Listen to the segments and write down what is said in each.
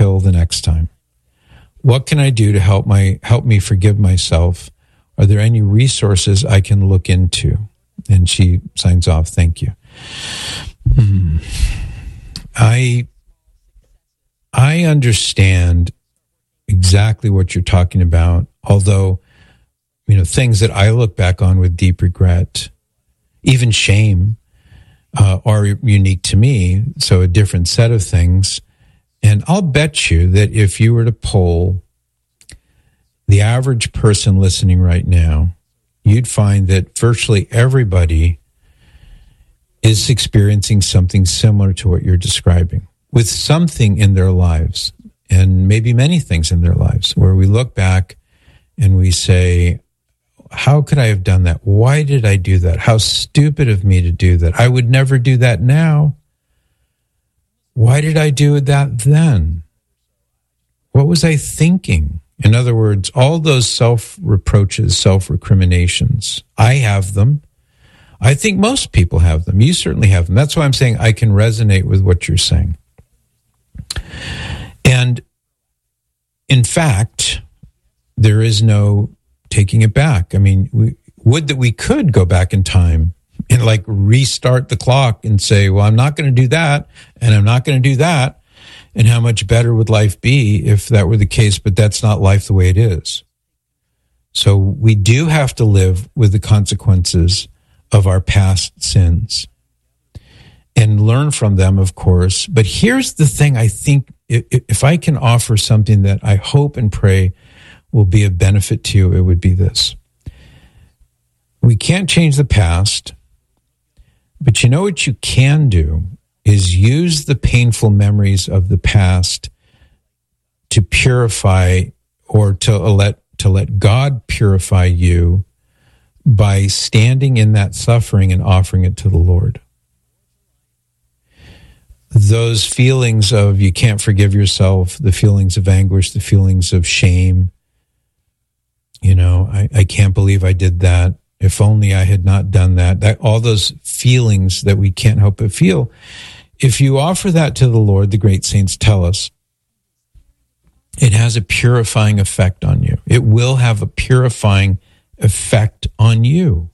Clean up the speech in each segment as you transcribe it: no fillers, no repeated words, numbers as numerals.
until the next time. What can I do to help me forgive myself? Are there any resources I can look into? And she signs off, thank you. I understand exactly what you're talking about, although, things that I look back on with deep regret, even shame, are unique to me, so a different set of things. And I'll bet you that if you were to poll the average person listening right now, you'd find that virtually everybody is experiencing something similar to what you're describing, with something in their lives, and maybe many things in their lives, where we look back and we say, how could I have done that? Why did I do that? How stupid of me to do that. I would never do that now. Why did I do that then? What was I thinking? In other words, all those self-reproaches, self-recriminations, I have them. I think most people have them. You certainly have them. That's why I'm saying I can resonate with what you're saying. And in fact, there is no taking it back. I mean, would that we could go back in time and restart the clock and say, well, I'm not going to do that, and I'm not going to do that. And how much better would life be if that were the case? But that's not life the way it is. So we do have to live with the consequences of our past sins and learn from them, of course. But here's the thing. I think if I can offer something that I hope and pray will be of benefit to you, it would be this. We can't change the past, but you know what you can do is use the painful memories of the past to purify, or to let God purify you by standing in that suffering and offering it to the Lord. Those feelings of you can't forgive yourself, the feelings of anguish, the feelings of shame, I can't believe I did that. If only I had not done that. All those feelings that we can't help but feel. If you offer that to the Lord, the great saints tell us, it has a purifying effect on you. It will have a purifying effect on you.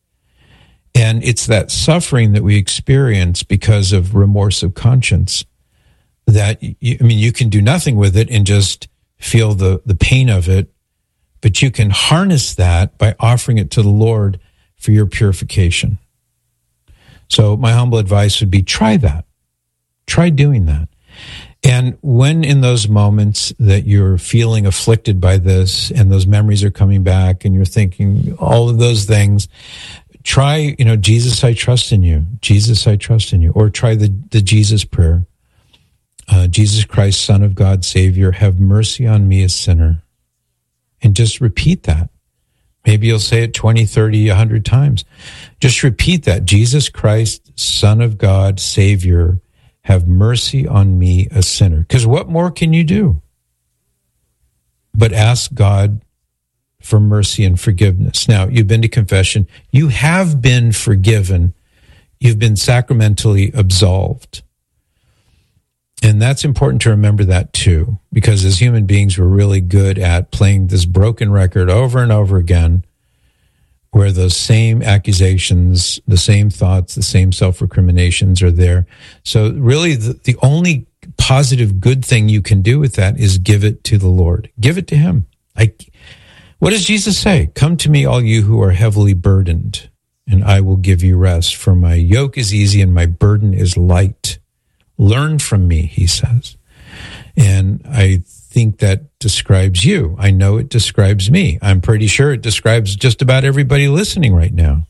And it's that suffering that we experience because of remorse of conscience that, you can do nothing with it and just feel the pain of it, but you can harness that by offering it to the Lord for your purification. So my humble advice would be try that. Try doing that. And when in those moments that you're feeling afflicted by this and those memories are coming back and you're thinking all of those things, try, Jesus, I trust in you. Jesus, I trust in you. Or try the Jesus prayer. Jesus Christ, Son of God, Savior, have mercy on me, a sinner. And just repeat that. Maybe you'll say it 20, 30, 100 times. Just repeat that. Jesus Christ, Son of God, Savior, have mercy on me, a sinner. Because what more can you do but ask God for mercy and forgiveness? Now, you've been to confession. You have been forgiven. You've been sacramentally absolved. And that's important to remember that too, because as human beings, we're really good at playing this broken record over and over again, where those same accusations, the same thoughts, the same self-recriminations are there. So really the only positive good thing you can do with that is give it to the Lord. Give it to him. What does Jesus say? Come to me, all you who are heavily burdened, and I will give you rest. For my yoke is easy and my burden is light. Learn from me, he says. And I think that describes you. I know it describes me. I'm pretty sure it describes just about everybody listening right now.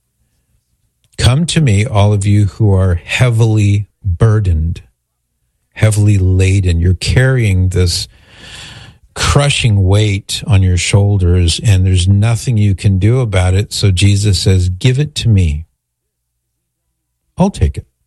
Come to me, all of you who are heavily burdened, heavily laden. You're carrying this crushing weight on your shoulders, and there's nothing you can do about it. So Jesus says, give it to me. I'll take it.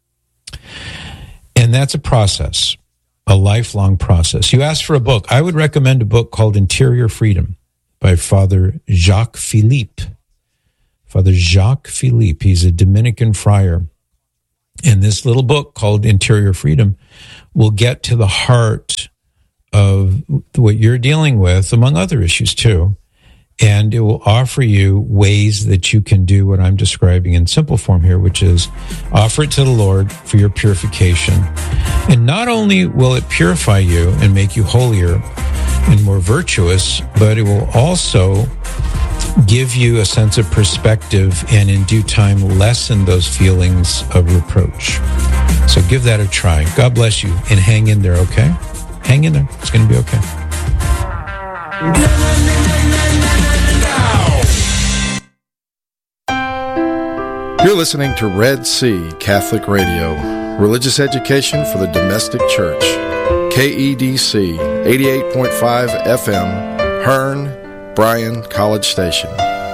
And that's a process, a lifelong process. You asked for a book. I would recommend a book called Interior Freedom by Father Jacques Philippe. Father Jacques Philippe, he's a Dominican friar. And this little book called Interior Freedom will get to the heart of what you're dealing with, among other issues too. And it will offer you ways that you can do what I'm describing in simple form here, which is offer it to the Lord for your purification. And not only will it purify you and make you holier and more virtuous, but it will also give you a sense of perspective and in due time lessen those feelings of reproach. So give that a try. God bless you, and hang in there, okay? Hang in there. It's going to be okay. You're listening to Red Sea Catholic Radio, religious education for the domestic church. KEDC 88.5 FM, Hearn, Bryan College Station.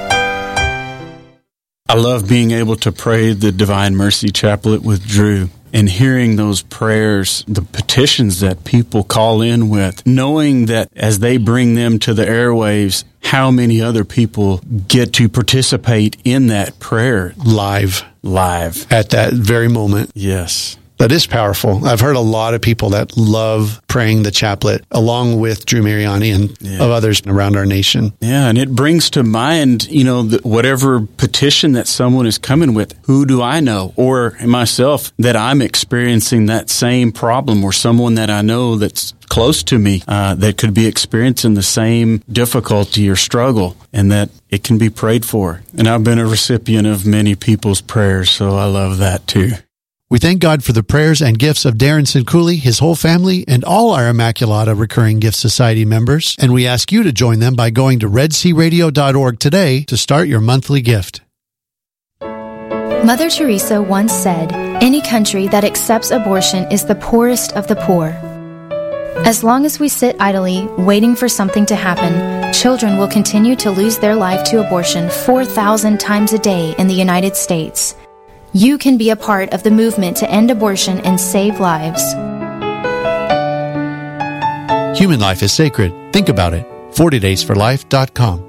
I love being able to pray the Divine Mercy Chaplet with Drew and hearing those prayers, the petitions that people call in with, knowing that as they bring them to the airwaves, how many other people get to participate in that prayer live at that very moment. Yes. That is powerful. I've heard a lot of people that love praying the chaplet along with Drew Mariani and of others around our nation. Yeah, and it brings to mind, whatever petition that someone is coming with, who do I know? Or myself, that I'm experiencing that same problem, or someone that I know that's close to me that could be experiencing the same difficulty or struggle, and that it can be prayed for. And I've been a recipient of many people's prayers, so I love that too. We thank God for the prayers and gifts of Darren Sinculi, his whole family, and all our Immaculata Recurring Gift Society members, and we ask you to join them by going to redsearadio.org today to start your monthly gift. Mother Teresa once said, "Any country that accepts abortion is the poorest of the poor." As long as we sit idly, waiting for something to happen, children will continue to lose their life to abortion 4,000 times a day in the United States. You can be a part of the movement to end abortion and save lives. Human life is sacred. Think about it. 40daysforlife.com.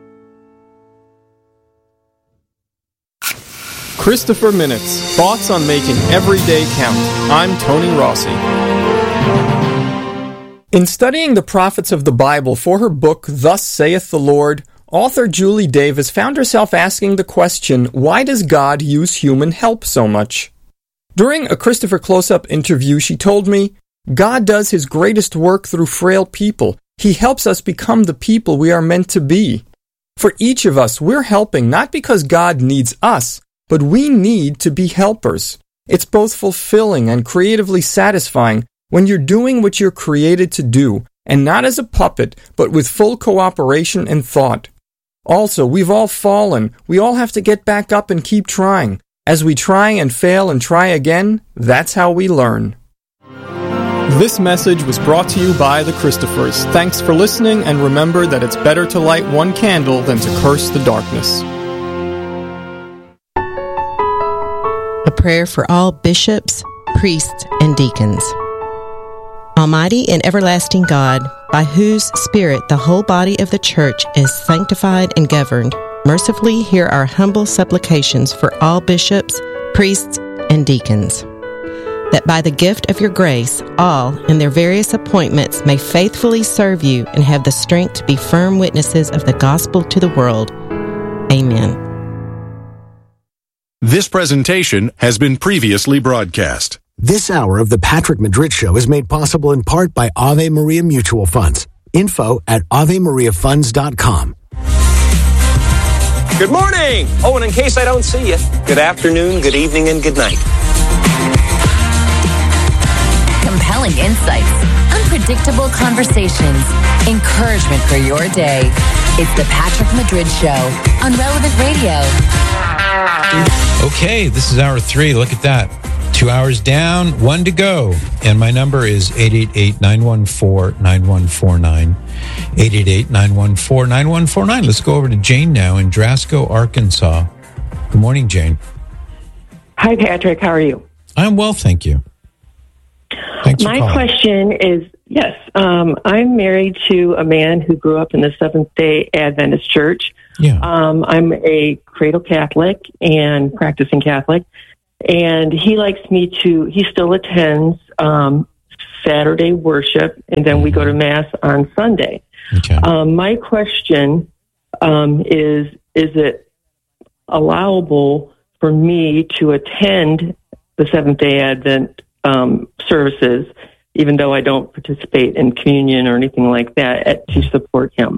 Christopher Minutes, thoughts on making every day count. I'm Tony Rossi. In studying the prophets of the Bible for her book, Thus Saith the Lord, author Julie Davis found herself asking the question, why does God use human help so much? During a Christopher Close-Up interview, she told me, God does his greatest work through frail people. He helps us become the people we are meant to be. For each of us, we're helping not because God needs us, but we need to be helpers. It's both fulfilling and creatively satisfying when you're doing what you're created to do, and not as a puppet, but with full cooperation and thought. Also, we've all fallen. We all have to get back up and keep trying. As we try and fail and try again, that's how we learn. This message was brought to you by the Christophers. Thanks for listening, and remember that it's better to light one candle than to curse the darkness. A prayer for all bishops, priests, and deacons. Almighty and everlasting God, by whose Spirit the whole body of the Church is sanctified and governed, mercifully hear our humble supplications for all bishops, priests, and deacons, that by the gift of your grace, all in their various appointments may faithfully serve you and have the strength to be firm witnesses of the gospel to the world. Amen. This presentation has been previously broadcast. This hour of the Patrick Madrid Show is made possible in part by Ave Maria Mutual Funds. Info at AveMariaFunds.com. Good morning! Oh, and in case I don't see you, good afternoon, good evening, and good night. Compelling insights, unpredictable conversations, encouragement for your day. It's the Patrick Madrid Show on Relevant Radio. Okay, this is hour 3. Look at that. 2 hours down, 1 to go. And my number is 888-914-9149. 888-914-9149. Let's go over to Jane now in Drasco, Arkansas. Good morning, Jane. Hi, Patrick. How are you? I'm well, thank you. Thanks for calling. My question is, yes, I'm married to a man who grew up in the Seventh-day Adventist Church. Yeah. I'm a cradle Catholic and practicing Catholic. And he still attends Saturday worship, and then we go to Mass on Sunday. Okay. My question is it allowable for me to attend the Seventh-day Advent services, even though I don't participate in communion or anything like that, to support him?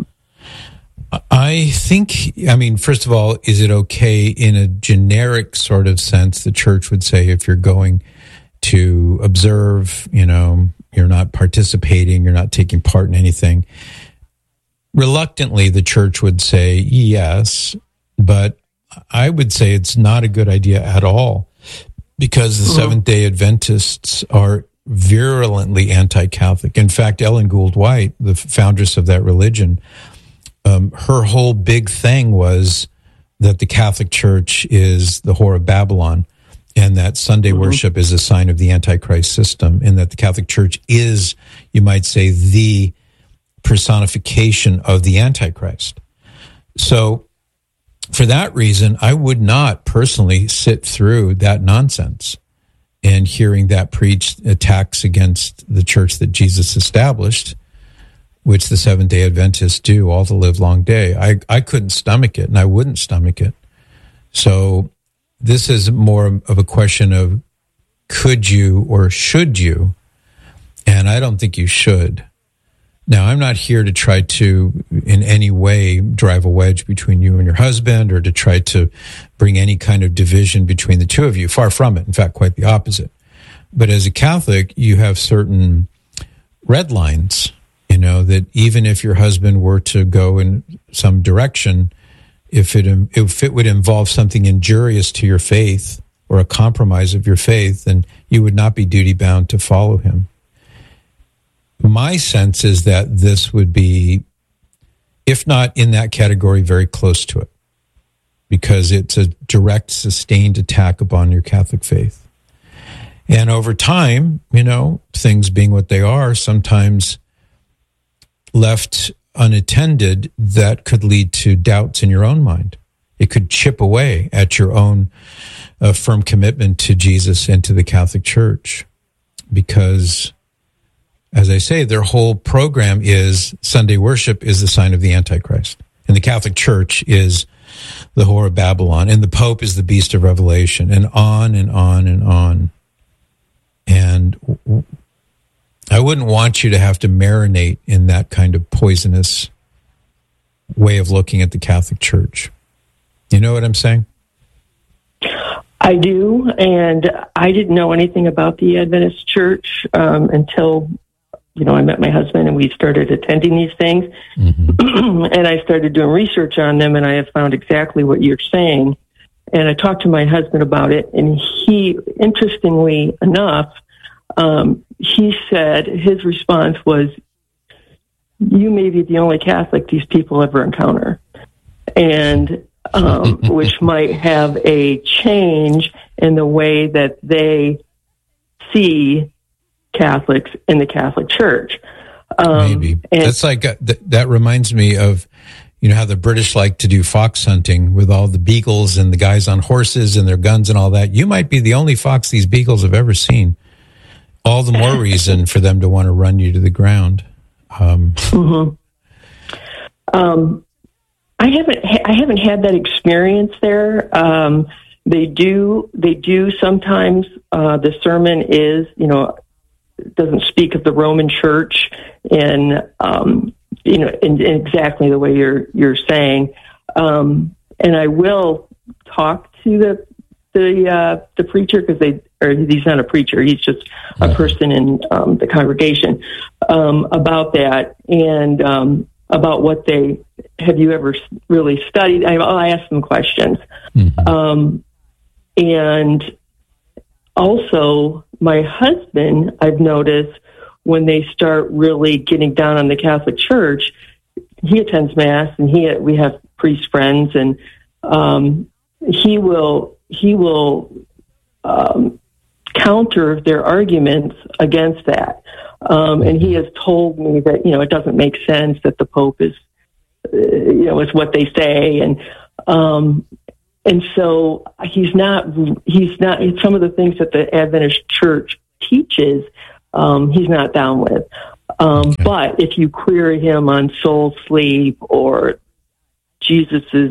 I think, first of all, is it okay in a generic sort of sense? The church would say if you're going to observe, you're not participating, you're not taking part in anything. Reluctantly, the church would say yes, but I would say it's not a good idea at all, because the Seventh-day Adventists are virulently anti-Catholic. In fact, Ellen Gould White, the foundress of that religion, her whole big thing was that the Catholic Church is the whore of Babylon, and that Sunday worship is a sign of the Antichrist system, and that the Catholic Church is, you might say, the personification of the Antichrist. So for that reason, I would not personally sit through that nonsense and hearing that preached attacks against the church that Jesus established, which the Seventh-day Adventists do all the livelong day. I couldn't stomach it, and I wouldn't stomach it. So this is more of a question of could you or should you? And I don't think you should. Now, I'm not here to try to, in any way, drive a wedge between you and your husband or to try to bring any kind of division between the two of you. Far from it. In fact, quite the opposite. But as a Catholic, you have certain red lines, that even if your husband were to go in some direction, if it would involve something injurious to your faith or a compromise of your faith, then you would not be duty-bound to follow him. My sense is that this would be, if not in that category, very close to it, because it's a direct, sustained attack upon your Catholic faith. And over time, things being what they are, sometimes left unattended, that could lead to doubts in your own mind. It could chip away at your own firm commitment to Jesus and to the Catholic Church, because, as I say, their whole program is Sunday worship is the sign of the Antichrist, and the Catholic Church is the whore of Babylon, and the Pope is the beast of Revelation, and on and on and on. And I wouldn't want you to have to marinate in that kind of poisonous way of looking at the Catholic Church. You know what I'm saying? I do, and I didn't know anything about the Adventist Church until, I met my husband and we started attending these things. And I started doing research on them, and I have found exactly what you're saying. And I talked to my husband about it, and he, interestingly enough, he said his response was, "You may be the only Catholic these people ever encounter," and which might have a change in the way that they see Catholics in the Catholic Church. Maybe. That's like, that reminds me of, how the British like to do fox hunting with all the beagles and the guys on horses and their guns and all that. You might be the only fox these beagles have ever seen. All the more reason for them to want to run you to the ground. I haven't had that experience there. They do sometimes. The sermon is, doesn't speak of the Roman Church in exactly the way you're saying. And I will talk to the preacher, because he's not a preacher, he's just a person in the congregation, about that, and about what have you ever really studied? I'll ask them questions. And also, my husband, I've noticed, when they start really getting down on the Catholic Church, he attends Mass, and we have priest friends, and he will counter their arguments against that. And he has told me that, it doesn't make sense that the Pope is, is what they say. And And so he's not, some of the things that the Adventist Church teaches, he's not down with. Okay. But if you query him on soul sleep or Jesus's,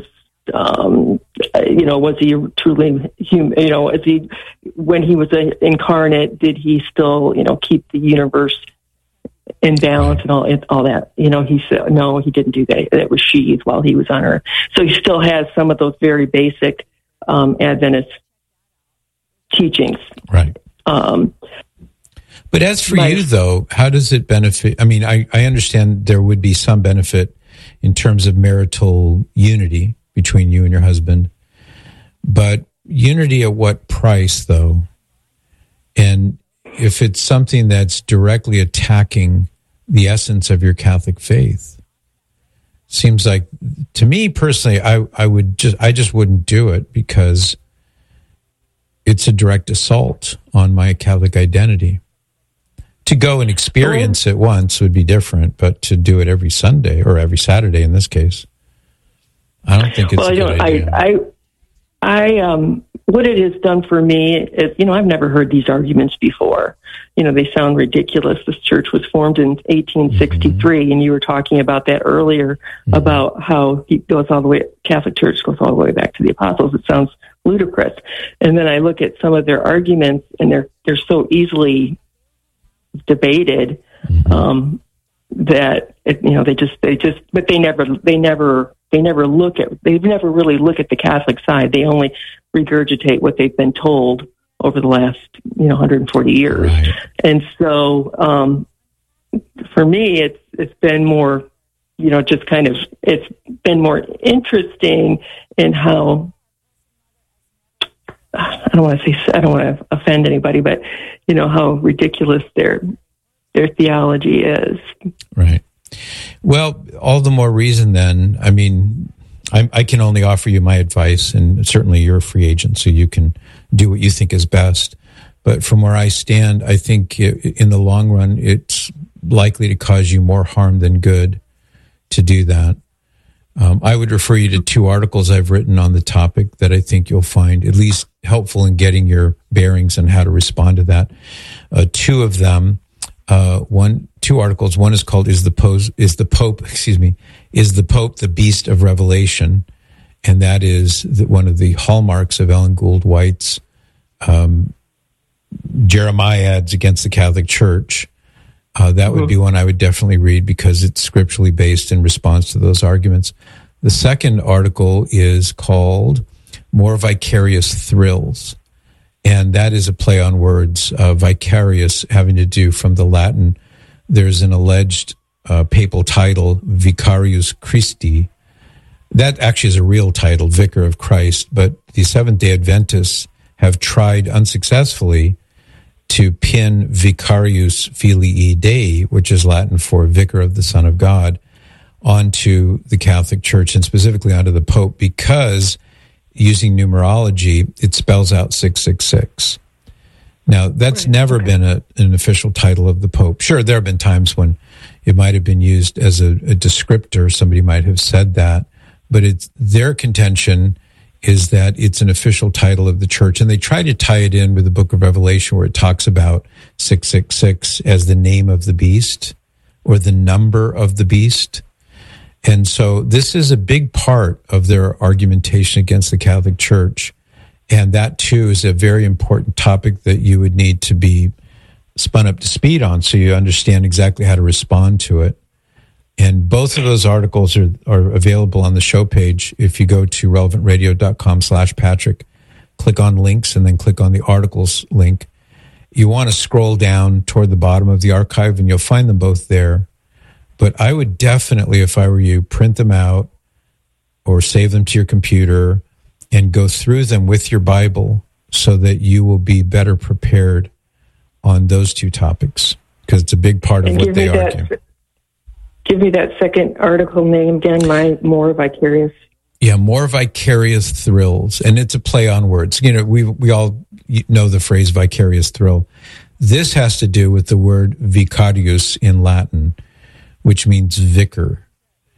was he truly human? When he was incarnate, did he still, keep the universe in balance and all that? He said, no, he didn't do that. It was sheathed while he was on earth. So he still has some of those very basic Adventist teachings. Right. But as for you, though, how does it benefit? I mean, I understand there would be some benefit in terms of marital unity between you and your husband, but unity at what price, though? And if it's something that's directly attacking the essence of your Catholic faith, seems like, to me personally, I just wouldn't do it, because it's a direct assault on my Catholic identity. To go and experience it once would be different, but to do it every Sunday or every Saturday in this case, I don't think it's a good idea. What it has done for me is, I've never heard these arguments before. They sound ridiculous. This church was formed in 1863, and you were talking about that earlier, about how it goes all the way, Catholic Church goes all the way back to the apostles. It sounds ludicrous. And then I look at some of their arguments, and they're so easily debated that but they never really look at the Catholic side. They only regurgitate what they've been told over the last 140 years. Right. And so for me, it's been more, it's been more interesting in how, I don't want to offend anybody, but how ridiculous their theology is. Right. Well, all the more reason then. I mean, I can only offer you my advice, and certainly you're a free agent, so you can do what you think is best. But from where I stand, I think in the long run, it's likely to cause you more harm than good to do that. I would refer you to 2 articles I've written on the topic that I think you'll find at least helpful in getting your bearings on how to respond to that. 2 of them, 2 articles. One is called "Is the Pope the Beast of Revelation?" And that is one of the hallmarks of Ellen Gould White's Jeremiads against the Catholic Church. That would be one I would definitely read, because it's scripturally based in response to those arguments. The second article is called "More Vicarious Thrills." And that is a play on words, vicarious having to do from the Latin. There's an alleged papal title, Vicarius Christi. That actually is a real title, Vicar of Christ, but the Seventh-day Adventists have tried unsuccessfully to pin Vicarius Filii Dei, which is Latin for Vicar of the Son of God, onto the Catholic Church, and specifically onto the Pope, because using numerology, it spells out 666. Now, that's never been an official title of the Pope. Sure, there have been times when it might have been used as a descriptor. Somebody might have said that, but it's their contention is that it's an official title of the church. And they try to tie it in with the book of Revelation, where it talks about 666 as the name of the beast or the number of the beast. And so this is a big part of their argumentation against the Catholic Church. And that, too, is a very important topic that you would need to be spun up to speed on, so you understand exactly how to respond to it. And both of those articles are available on the show page. If you go to relevantradio.com/Patrick, click on links, and then click on the articles link. You want to scroll down toward the bottom of the archive, and you'll find them both there. But I would definitely, if I were you, print them out or save them to your computer and go through them with your Bible, so that you will be better prepared on those 2 topics, because it's a big part of what they argue. Give me that second article name again, More Vicarious. Yeah, More Vicarious Thrills. And it's a play on words. We all know the phrase vicarious thrill. This has to do with the word vicarius in Latin, which means vicar.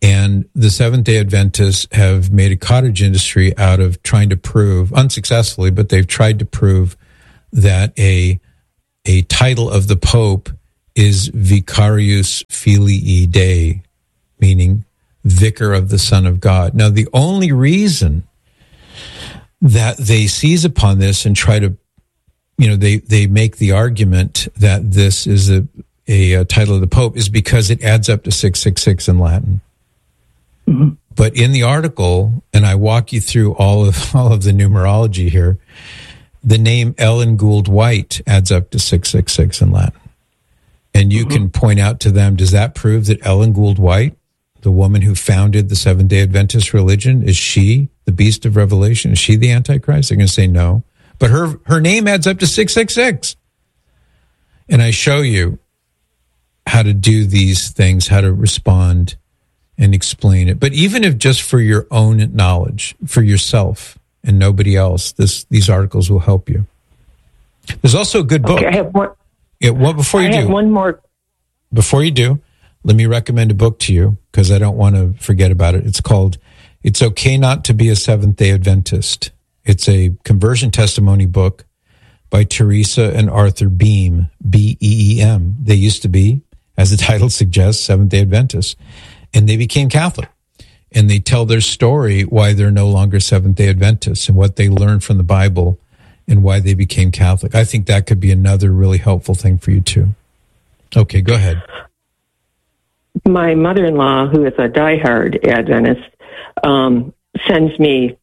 And the Seventh-day Adventists have made a cottage industry out of trying to prove, unsuccessfully, but they've tried to prove that a title of the Pope is Vicarius Filii Dei, meaning Vicar of the Son of God. Now, the only reason that they seize upon this and try to, they make the argument that this is a title of the Pope is because it adds up to 666 in Latin. Mm-hmm. But in the article, and I walk you through all of the numerology here, the name Ellen Gould White adds up to 666 in Latin. And you can point out to them, does that prove that Ellen Gould White, the woman who founded the Seventh-day Adventist religion, is she the beast of Revelation? Is she the Antichrist? They're going to say no. But her name adds up to 666. And I show you how to do these things, how to respond and explain it. But even if just for your own knowledge, for yourself and nobody else, these articles will help you. There's also a good book. Okay, I have one. Yeah, before you do, one more. Before you do, let me recommend a book to you because I don't want to forget about it. It's called "It's Okay Not to Be a Seventh-day Adventist." It's a conversion testimony book by Teresa and Arthur Beam, B-E-E-M. They used to be, as the title suggests, Seventh-day Adventists. And they became Catholic. And they tell their story why they're no longer Seventh-day Adventists and what they learned from the Bible and why they became Catholic. I think that could be another really helpful thing for you too. Okay, go ahead. My mother-in-law, who is a diehard Adventist, sends me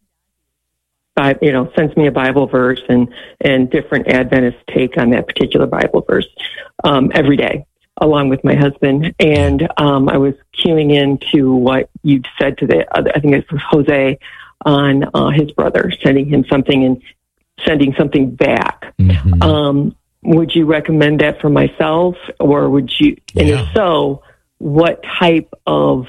a Bible verse and different Adventist take on that particular Bible verse every day, along with my husband. And I was cueing into what you'd said to I think it was Jose, on his brother, sending him something and sending something back. Mm-hmm. Would you recommend that for myself, or would you? And if so, what type of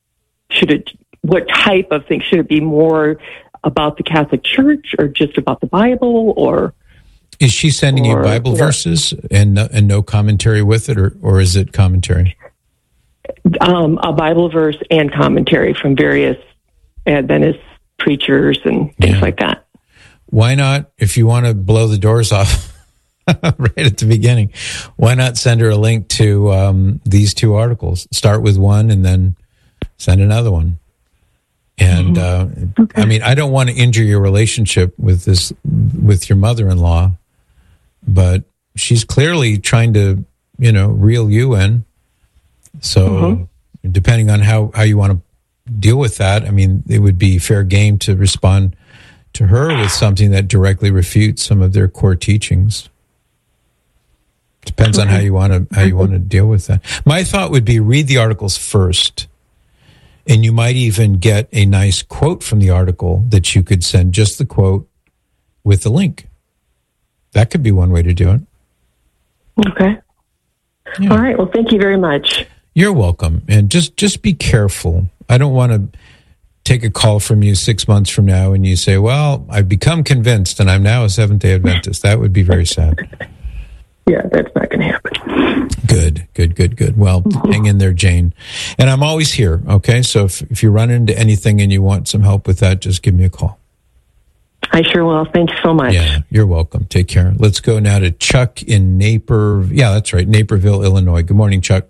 thing should it be? More about the Catholic Church, or just about the Bible, or? Is she sending you Bible verses and no commentary with it, or is it commentary? A Bible verse and commentary from various Adventist preachers and things like that. Why not, if you want to blow the doors off right at the beginning, why not send her a link to these two articles? Start with one and then send another one. And I mean, I don't want to injure your relationship with your mother-in-law, but she's clearly trying to, reel you in. So depending on how you want to deal with that, I mean, it would be fair game to respond to her with something that directly refutes some of their core teachings. Depends on how you want to deal with that. My thought would be read the articles first. And you might even get a nice quote from the article that you could send just the quote with the link. That could be one way to do it. Okay. Yeah. All right. Well, thank you very much. You're welcome. And just be careful. I don't want to take a call from you 6 months from now and you say, well, I've become convinced and I'm now a Seventh-day Adventist. That would be very sad. Yeah, that's not going to happen. Good. Well, hang in there, Jane. And I'm always here, okay? So if you run into anything and you want some help with that, just give me a call. I sure will. Thanks so much. Yeah, you're welcome. Take care. Let's go now to Chuck in Naperville, Illinois. Good morning, Chuck.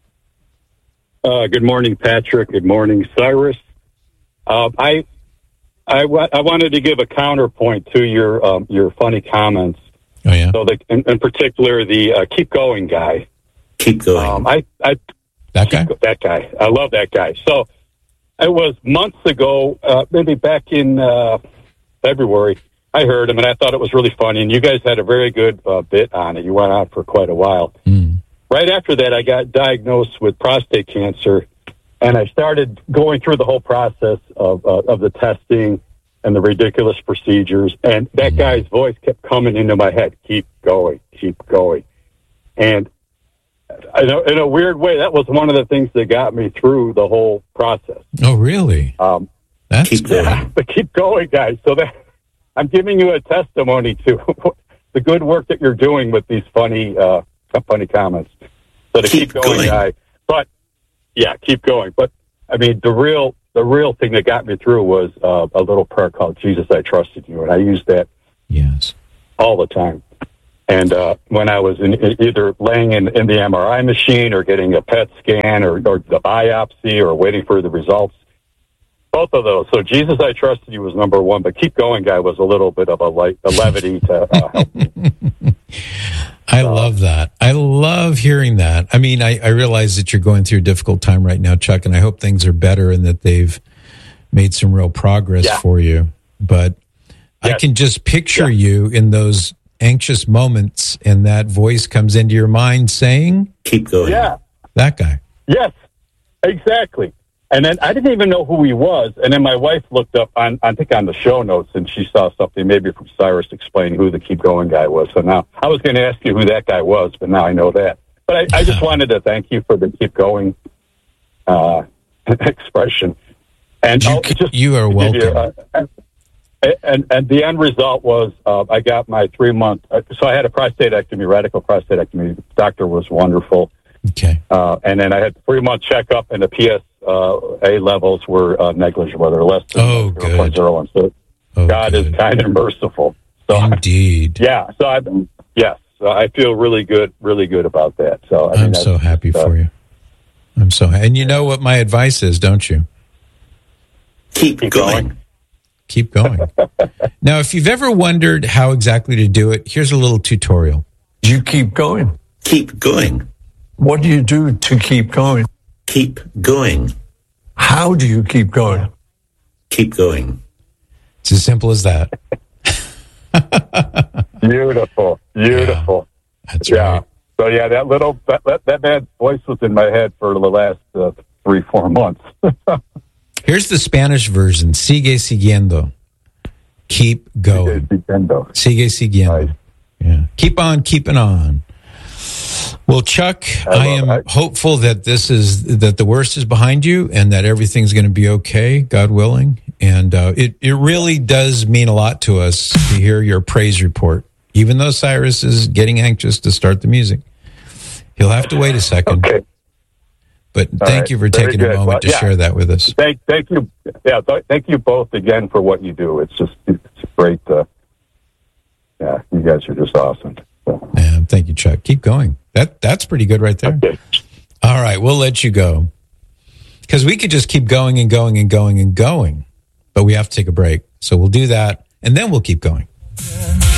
Good morning, Patrick. Good morning, Cyrus. I wanted to give a counterpoint to your funny comments. Oh yeah. So in particular, the keep going guy. Keep going. That guy. I love that guy. So it was months ago, maybe back in February. I heard him and I thought it was really funny. And you guys had a very good bit on it. You went on for quite a while. Right after that, I got diagnosed with prostate cancer, and I started going through the whole process of the testing and the ridiculous procedures. And that guy's voice kept coming into my head. Keep going. And I know, in a weird way, that was one of the things that got me through the whole process. Oh, really? That's keep going. Yeah, but keep going, guys. So that I'm giving you a testimony to the good work that you're doing with these funny comments. So to keep going, guy. But yeah, keep going. But I mean, the real thing that got me through was a little prayer called "Jesus, I Trusted You," and I used that all the time. And when I was either laying in the MRI machine or getting a PET scan or the biopsy or waiting for the results, both of those. So Jesus, I Trusted You was number one, but Keep Going Guy was a little bit of a levity to help me. I love that. I love hearing that. I mean, I realize that you're going through a difficult time right now, Chuck, and I hope things are better and that they've made some real progress for you. But I can just picture you in those anxious moments, and that voice comes into your mind saying, "Keep going." Yeah. That guy. Yes, exactly. And then I didn't even know who he was. And then my wife looked up on the show notes, and she saw something maybe from Cyrus explaining who the Keep Going Guy was. So now I was going to ask you who that guy was, but now I know that. But I just wanted to thank you for the Keep Going expression. And you are welcome. And the end result was I got my 3-month. So I had a prostatectomy, radical prostatectomy. The doctor was wonderful. Okay. And then I had a 3-month checkup, and the PSA levels were negligible. They're less than 0.01. So God is kind and merciful. So indeed. So I feel really good about that. So I'm so happy for you. I'm so happy. And you know what my advice is, don't you? Keep going. Keep going. Now, if you've ever wondered how exactly to do it, here's a little tutorial. You keep going. Keep going. What do you do to keep going? Keep going. How do you keep going? Keep going. It's as simple as that. Beautiful. Yeah, that's right. So that man's voice was in my head for the last 3-4 months. Here's the Spanish version. Sigue siguiendo. Keep going. Sigue siguiendo. Nice. Yeah. Keep on keeping on. Well, Chuck, I am hopeful that that the worst is behind you and that everything's going to be okay, God willing. And it really does mean a lot to us to hear your praise report. Even though Cyrus is getting anxious to start the music, he'll have to wait a second. Okay. But thank you for taking a moment to share that with us. Thank you. Yeah, thank you both again for what you do. It's great. You guys are just awesome. So. Yeah, thank you, Chuck. Keep going. That's pretty good right there. Okay. All right, we'll let you go. Because we could just keep going and going and going and going, but we have to take a break. So we'll do that, and then we'll keep going.